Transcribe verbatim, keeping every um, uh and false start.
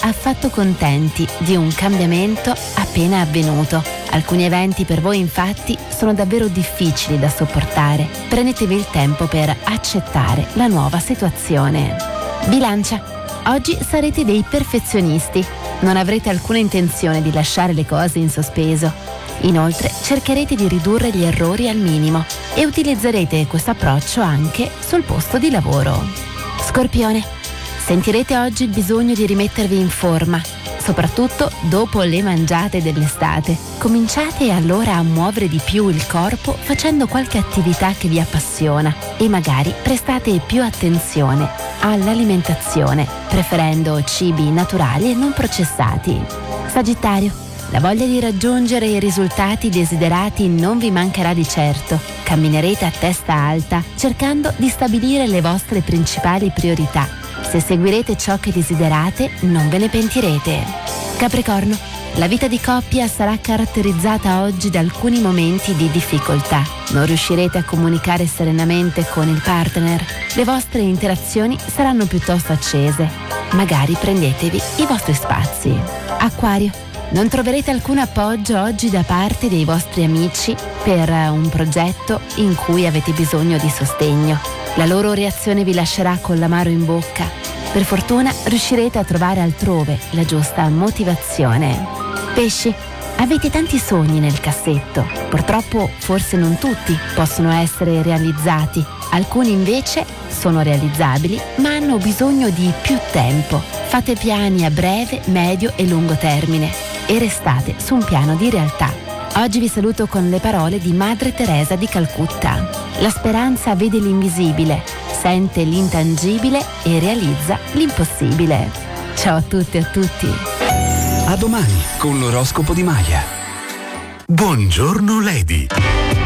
affatto contenti di un cambiamento appena avvenuto. Alcuni eventi per voi infatti sono davvero difficili da sopportare. Prendetevi il tempo per accettare la nuova situazione. Bilancia. Oggi sarete dei perfezionisti. Non avrete alcuna intenzione di lasciare le cose in sospeso. Inoltre cercherete di ridurre gli errori al minimo e utilizzerete questo approccio anche sul posto di lavoro. Scorpione. Sentirete oggi il bisogno di rimettervi in forma, soprattutto dopo le mangiate dell'estate. Cominciate allora a muovere di più il corpo facendo qualche attività che vi appassiona e magari prestate più attenzione all'alimentazione, preferendo cibi naturali e non processati. Sagittario. La voglia di raggiungere i risultati desiderati non vi mancherà di certo. Camminerete a testa alta, cercando di stabilire le vostre principali priorità. Se seguirete ciò che desiderate, non ve ne pentirete. Capricorno. La vita di coppia sarà caratterizzata oggi da alcuni momenti di difficoltà. Non riuscirete a comunicare serenamente con il partner. Le vostre interazioni saranno piuttosto accese. Magari prendetevi i vostri spazi. Acquario. Non troverete alcun appoggio oggi da parte dei vostri amici per un progetto in cui avete bisogno di sostegno. La loro reazione vi lascerà con l'amaro in bocca. Per fortuna riuscirete a trovare altrove la giusta motivazione. Pesci. Avete tanti sogni nel cassetto. Purtroppo forse non tutti possono essere realizzati. Alcuni invece sono realizzabili ma hanno bisogno di più tempo. Fate piani a breve, medio e lungo termine e restate su un piano di realtà. Oggi vi saluto con le parole di Madre Teresa di Calcutta. La speranza vede l'invisibile, sente l'intangibile e realizza l'impossibile. Ciao a tutte e a tutti. A domani con l'oroscopo di Maya. Buongiorno Lady.